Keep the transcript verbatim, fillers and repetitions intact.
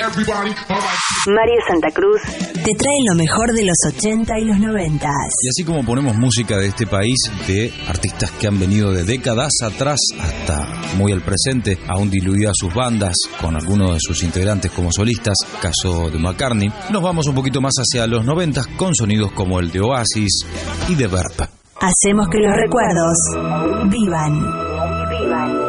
Mario Santa Cruz te trae lo mejor de los ochenta y los noventa. Y así como ponemos música de este país, de artistas que han venido de décadas atrás hasta muy al presente, aún diluidas sus bandas con algunos de sus integrantes como solistas, caso de McCartney, nos vamos un poquito más hacia los noventas con sonidos como el de Oasis y de Verb. Hacemos que los recuerdos vivan. Vivan.